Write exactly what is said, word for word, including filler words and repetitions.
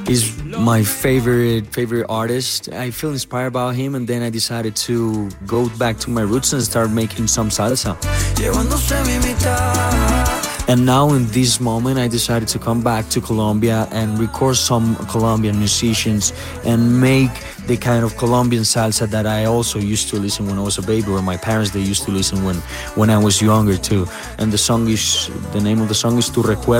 He's my favorite favorite artist. I feel inspired by him, and then I decided to go back to my roots and start making some salsa. And now in this moment, I decided to come back to Colombia and record some Colombian musicians and make the kind of Colombian salsa that I also used to listen when I was a baby, or my parents, they used to listen when, when I was younger too. And the song is, the name of the song is Tu Recuerdo.